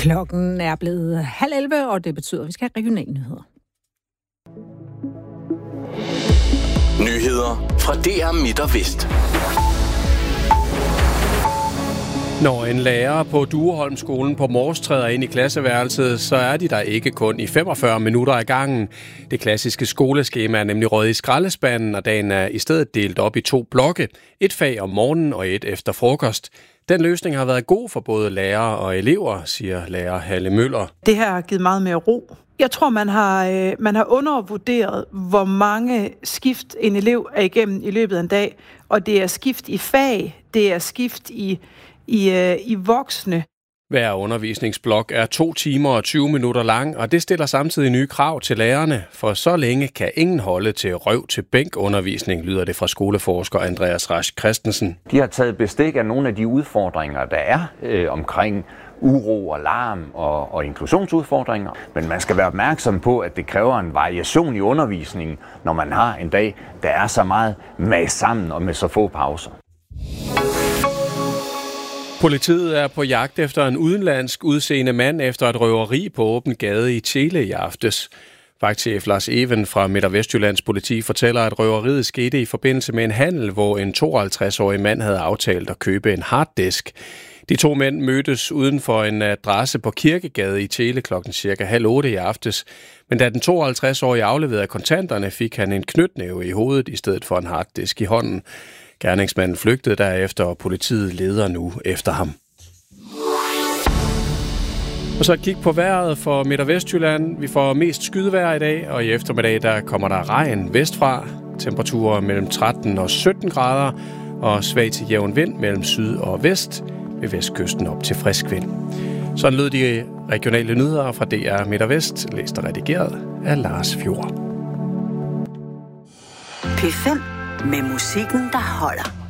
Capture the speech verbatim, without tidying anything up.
Klokken er blevet halv elleve, og det betyder, at vi skal have regionale nyheder. Nyheder fra D R Midt og Vest. Når en lærer på Dueholmskolen på Mors træder ind i klasseværelset, så er de der ikke kun i femogfyrre minutter ad gangen. Det klassiske skoleskema er nemlig røget i skraldespanden, og dagen er i stedet delt op i to blokke. Et fag om morgenen og et efter frokost. Den løsning har været god for både lærere og elever, siger lærer Halle Møller. Det her har givet meget mere ro. Jeg tror, man har, øh, man har undervurderet, hvor mange skift en elev er igennem i løbet af en dag. Og det er skift i fag, det er skift i, i, øh, i voksne. Hver undervisningsblok er to timer og tyve minutter lang, og det stiller samtidig nye krav til lærerne, for så længe kan ingen holde til røv til bænk undervisning, lyder det fra skoleforsker Andreas Rasch Christensen. De har taget bestik af nogle af de udfordringer, der er øh, omkring uro og larm og, og inklusionsudfordringer, men man skal være opmærksom på, at det kræver en variation i undervisningen, når man har en dag, der er så meget med sammen og med så få pauser. Politiet er på jagt efter en udenlandsk udseende mand efter et røveri på åben gade i Tjele i aftes. Vagtchef Lars Even fra Midt- og Vestjyllands politi fortæller, at røveriet skete i forbindelse med en handel, hvor en tooghalvtreds-årig mand havde aftalt at købe en harddisk. De to mænd mødtes uden for en adresse på Kirkegade i Tjele klokken cirka halv otte i aftes. Men da den tooghalvtreds-årige afleverede kontanterne, fik han en knytnæve i hovedet i stedet for en harddisk i hånden. Gerningsmanden flygtede derefter, og politiet leder nu efter ham. Og så et kig på vejret for Midt- og Vestjylland. Vi får mest skydevejr i dag, og i eftermiddag der kommer der regn vestfra. Temperaturer mellem tretten og sytten grader, og svag til jævn vind mellem syd og vest. Ved vestkysten op til frisk vind. Sådan lød de regionale nyheder fra D R Midt og Vest, læst og redigeret af Lars Fjord. P fem med musikken, der holder.